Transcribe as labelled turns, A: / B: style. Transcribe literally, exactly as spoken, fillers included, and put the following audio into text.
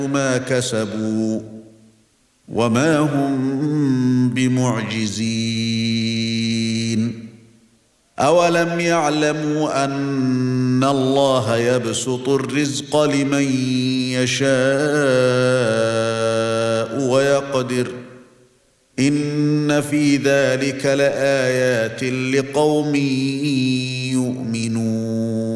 A: ما كسبوا وما هم بمعجزين أولم يعلموا أن الله يبسط الرزق لمن يشاء ويقدر إن في ذلك لآيات لقوم يؤمنون